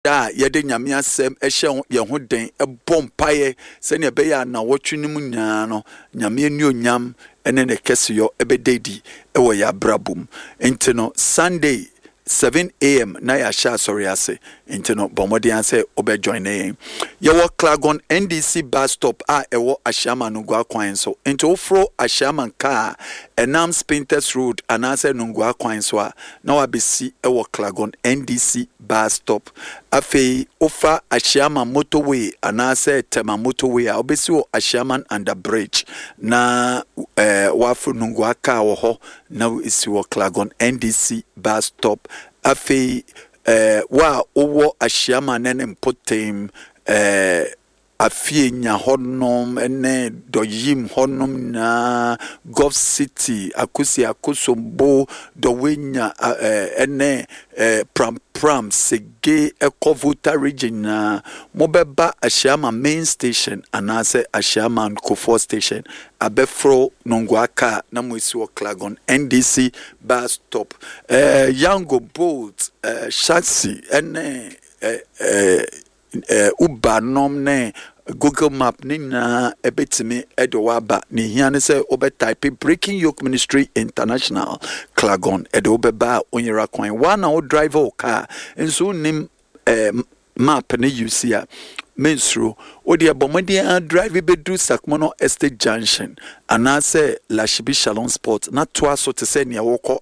da yɛde nyame asɛm ɛhyɛ yɛn ho den ɛbɔ mpaeɛ sɛnea ɛbɛyɛ na wɔtwe no mu nyaa no nyame ani onyam ɛne ne kɛseyɔ ɛbɛdedi ɛwɔ yɛ abrabom nti no Sunday 7 a.m. na yɛahyɛ asɔre ase nti no bɔmmɔden asɛ wobɛjoin yɛn yɛwɔ Klagon NDC bus stop a ɛwɔ Ahyiaman Nungua kwan so nti woforo Ahyiaman kaa ɛnam Spintex Road anaasɛ Nungua kwan so a na wabɛsi ɛwɔ Klagon NDC bus stop afei ofa Ahyiaman motorway anaasɛ Tema motorway a obɛsi wɔ Ahyiaman under bridge na waforo Nungua kaa wɔ hɔ na isi wɔ Klagon NDC bus stop afei wa owo Ahyiaman ne mpotem afie nya honom ene doyim honom na Gulf City akusi akosombo dowenya ene pram sege ekovuta region na mobeba Ahyiaman main station anase Ahyiaman Kofo station abefro Nungwaka na mwisi wo Klagon NDC bus stop Yango boat chassis ene ubanom ne Google map ni na ebetimi edowaba ni hiane se obetype Breaking Yoke Ministry International Klagon edobeba onyera kwan one o driver car enso nim map ne use ya mensro odi abomade drive bedu Sakmono Estate Junction anase Lashibi Shalom Sport na toa so te se ne wokọ